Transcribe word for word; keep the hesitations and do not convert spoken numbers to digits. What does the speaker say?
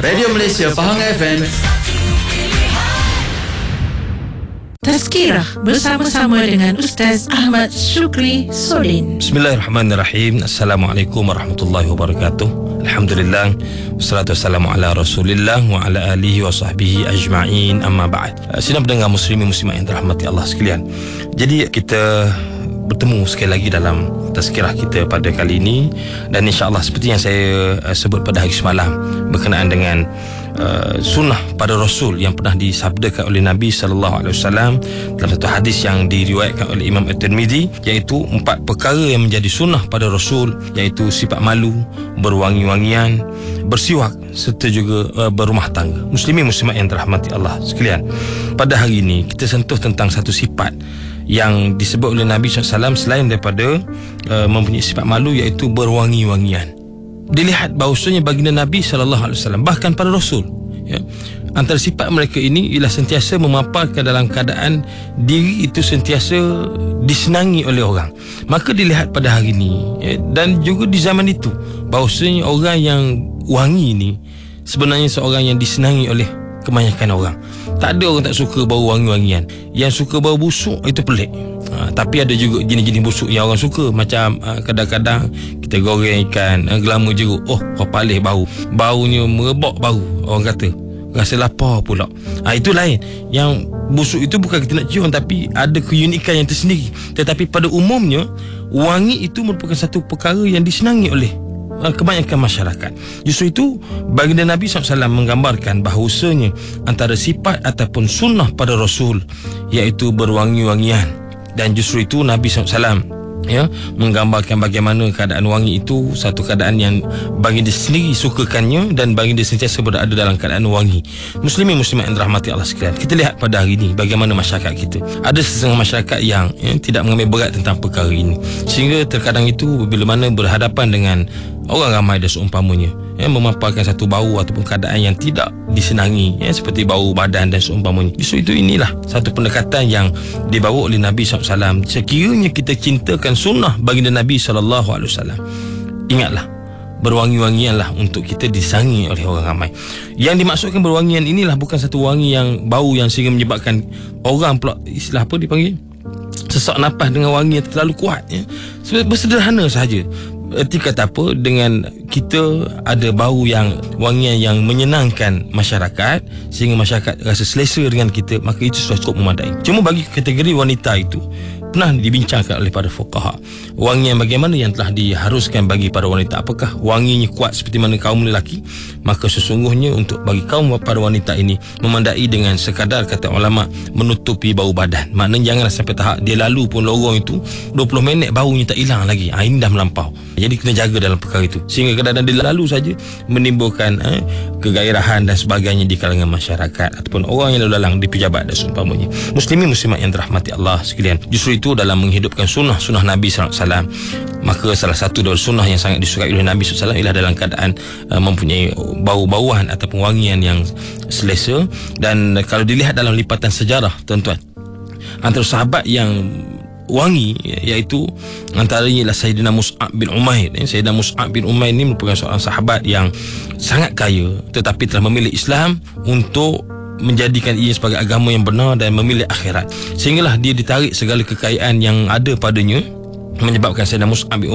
Radio Malaysia Pahang F M. Tazkirah bersama-sama dengan Ustaz Ahmad Syukri Sodin. Bismillahirrahmanirrahim. Assalamualaikum warahmatullahi wabarakatuh. Alhamdulillah, wassalatu wassalamu ala Rasulillah wa ala alihi wa sahbihi ajma'in, amma ba'd. Sidang pendengar muslimin muslimat yang dirahmati Allah sekalian. Jadi kita bertemu sekali lagi dalam tazkirah kita pada kali ini, dan insya-Allah seperti yang saya uh, sebut pada hari semalam berkenaan dengan uh, sunnah pada Rasul yang pernah disabdakan oleh Nabi sallallahu alaihi wasallam dalam satu hadis yang diriwayatkan oleh Imam At-Tirmizi, iaitu empat perkara yang menjadi sunnah pada Rasul, iaitu sifat malu, berwangi-wangian, bersiwak serta juga uh, berumah tangga. Muslimin muslimat yang dirahmati Allah sekalian, pada hari ini kita sentuh tentang satu sifat yang disebut oleh Nabi sallallahu alaihi wasallam selain daripada uh, mempunyai sifat malu, iaitu berwangi-wangian. Dilihat bahawasanya baginda Nabi sallallahu alaihi wasallam, bahkan para Rasul, ya, antara sifat mereka ini ialah sentiasa memaparkan dalam keadaan diri itu sentiasa disenangi oleh orang. Maka dilihat pada hari ini, ya, dan juga di zaman itu, bahawasanya orang yang wangi ini sebenarnya seorang yang disenangi oleh kebanyakan orang. Tak ada orang tak suka bau wangi-wangian. Yang suka bau busuk itu pelik. Ha, tapi ada juga jenis-jenis busuk yang orang suka. Macam ha, kadang-kadang kita goreng ikan, ha, gelama jeruk, oh papalih bau, baunya merebak bau, orang kata rasa lapar pula. Ha, itu lain. Yang busuk itu bukan kita nak cium, tapi ada keunikan yang tersendiri. Tetapi pada umumnya, wangi itu merupakan satu perkara yang disenangi oleh kebanyakan masyarakat. Justru itu baginda Nabi sallallahu alaihi wasallam menggambarkan bahawasanya antara sifat ataupun sunnah pada Rasul iaitu berwangi-wangian. Dan justru itu Nabi sallallahu alaihi wasallam, ya, menggambarkan bagaimana keadaan wangi itu satu keadaan yang baginda sendiri sukakannya, dan baginda sentiasa berada dalam keadaan wangi. Muslimin muslimat yang dirahmati Allah sekalian, kita lihat pada hari ini bagaimana masyarakat kita. Ada setengah masyarakat yang, ya, tidak mengambil berat tentang perkara ini, sehingga terkadang itu bila mana berhadapan dengan orang ramai dan seumpamanya, ya, memaparkan satu bau ataupun keadaan yang tidak disenangi, ya, seperti bau badan dan seumpamanya. Justru itu inilah satu pendekatan yang dibawa oleh Nabi sallallahu alaihi wasallam. Sekiranya kita cintakan sunnah baginda Nabi sallallahu alaihi wasallam, ingatlah, berwangi-wangianlah untuk kita disenangi oleh orang ramai. Yang dimaksudkan berwangian inilah bukan satu wangi yang bau yang sehingga menyebabkan orang pula, istilah apa dipanggil, sesak nafas dengan wangi yang terlalu kuat, ya. Bersederhana sahaja. Erti kata apa, dengan kita ada bau yang wangian yang menyenangkan masyarakat sehingga masyarakat rasa selesa dengan kita, maka itu sudah cukup memadai. Cuma bagi kategori wanita itu pernah dibincangkan oleh para fuqaha, wangian bagaimana yang telah diharuskan bagi para wanita. Apakah wanginya kuat seperti mana kaum lelaki? Maka sesungguhnya untuk bagi kaum para wanita ini memandai dengan sekadar, kata ulama, menutupi bau badan. Maknanya janganlah sampai tahap dia lalu pun lorong itu dua puluh minit baunya tak hilang lagi. Ha, ini dah melampau. Jadi kena jaga dalam perkara itu, sehingga kadang-kadang dia lalu saja menimbulkan eh, kegairahan dan sebagainya di kalangan masyarakat ataupun orang yang lalu lalang di pejabat dan seumpamanya. Muslimin muslimat yang dirahmati Allah sekalian, justru itu dalam menghidupkan sunnah-sunnah Nabi sallallahu alaihi wasallam, maka salah satu dari sunnah yang sangat disukai oleh Nabi sallallahu alaihi wasallam ialah dalam keadaan uh, mempunyai bau-bauan ataupun wangian yang selesa. Dan kalau dilihat dalam lipatan sejarah, tuan-tuan, antara sahabat yang wangi iaitu antaranya ialah Sayyidina Mus'ab bin Umair. Sayyidina Mus'ab bin Umair ini merupakan seorang sahabat yang sangat kaya, tetapi telah memilih Islam untuk menjadikan ia sebagai agama yang benar dan memilih akhirat, sehinggalah dia ditarik segala kekayaan yang ada padanya, menyebabkan Sayyidina Mus'ab bin